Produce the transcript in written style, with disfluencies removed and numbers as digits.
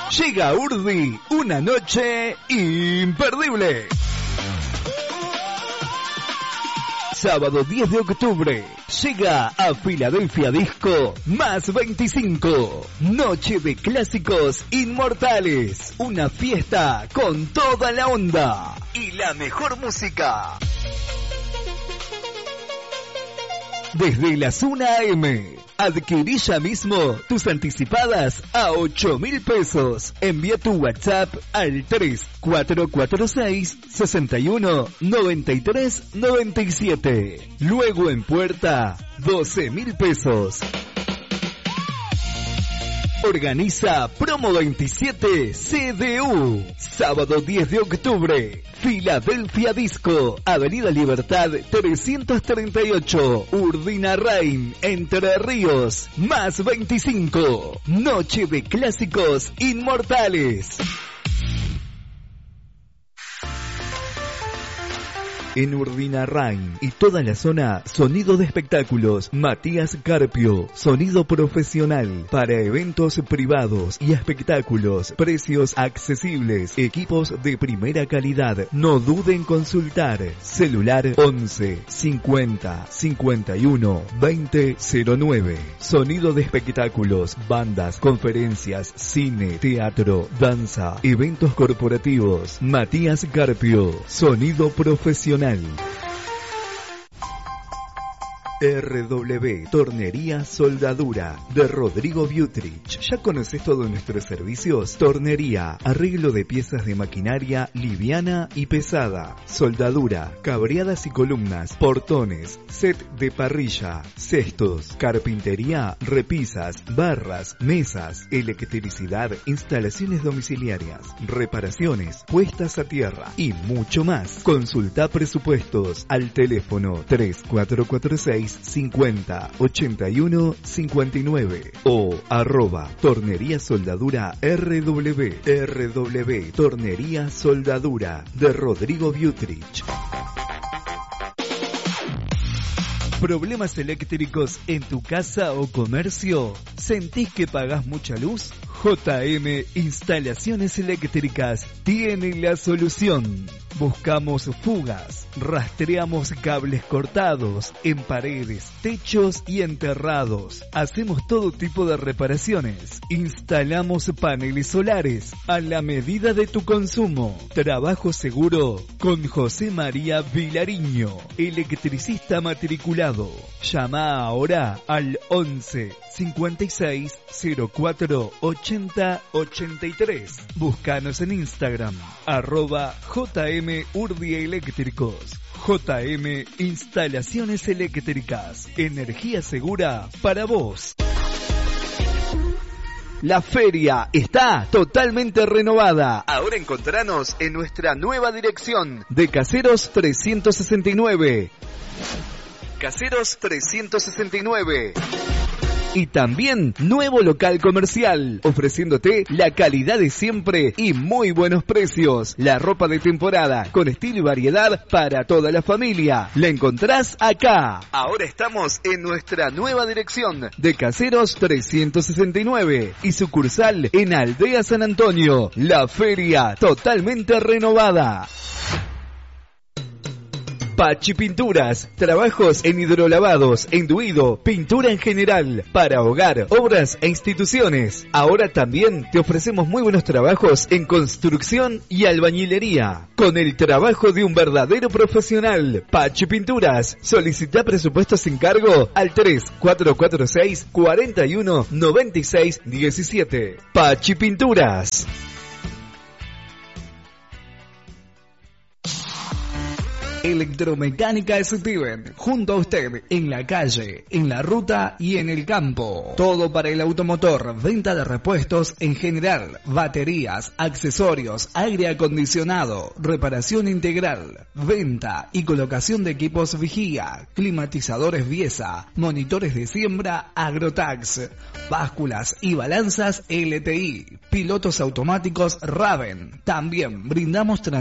Llega Urdi, una noche imperdible. Sábado 10 de octubre, llega a Filadelfia Disco Más 25. Noche de clásicos inmortales. Una fiesta con toda la onda y la mejor música. Desde las 1 a.m. Adquirí ya mismo tus anticipadas a 8.000 pesos. Envía tu WhatsApp al 3446 61 93 97. Luego en puerta, 12.000 pesos. Organiza Promo 27 CDU. Sábado 10 de octubre. Filadelfia Disco. Avenida Libertad 338. Urdinarrain, Entre Ríos. Más 25. Noche de clásicos inmortales. En Urdinarrain y toda la zona, sonido de espectáculos. Matías Carpio, sonido profesional para eventos privados y espectáculos. Precios accesibles, equipos de primera calidad. No duden en consultar. Celular 11 50 51 20 09. Sonido de espectáculos, bandas, conferencias, cine, teatro, danza, eventos corporativos. Matías Carpio, sonido profesional. RW Tornería Soldadura de Rodrigo Butrich. ¿Ya conoces todos nuestros servicios? Tornería, arreglo de piezas de maquinaria liviana y pesada, soldadura, cabreadas y columnas, portones, set de parrilla, cestos, carpintería, repisas, barras, mesas, electricidad, instalaciones domiciliarias, reparaciones, puestas a tierra y mucho más. Consulta presupuestos al teléfono 3446 50 81 59 o @Tornería Soldadura RW Tornería Soldadura de Rodrigo Butrich. ¿Problemas eléctricos en tu casa o comercio? ¿Sentís que pagás mucha luz? JM Instalaciones Eléctricas tiene la solución. Buscamos fugas, rastreamos cables cortados en paredes, techos y enterrados. Hacemos todo tipo de reparaciones. Instalamos paneles solares a la medida de tu consumo. Trabajo seguro con José María Vilariño, electricista matriculado. Llama ahora al 11 56 04 80 83. Búscanos en Instagram, @JM Urdi Eléctricos. JM Instalaciones Eléctricas. Energía segura para vos. La feria está totalmente renovada. Ahora encontranos en nuestra nueva dirección de Caseros 369. Caseros 369. Y también nuevo local comercial, ofreciéndote la calidad de siempre y muy buenos precios. La ropa de temporada, con estilo y variedad para toda la familia. La encontrás acá. Ahora estamos en nuestra nueva dirección de Caseros 369 y sucursal en Aldea San Antonio. La feria totalmente renovada. Pachi Pinturas, trabajos en hidrolavados, enduido, pintura en general, para hogar, obras e instituciones. Ahora también te ofrecemos muy buenos trabajos en construcción y albañilería, con el trabajo de un verdadero profesional. Pachi Pinturas, solicita presupuestos sin cargo al 3446 41 96 17. Pachi Pinturas. Electromecánica Steven, junto a usted, en la calle, en la ruta y en el campo. Todo para el automotor, venta de repuestos en general, baterías, accesorios, aire acondicionado, reparación integral, venta y colocación de equipos vigía, climatizadores Biesa, monitores de siembra Agrotax, básculas y balanzas LTI, pilotos automáticos Raven. También brindamos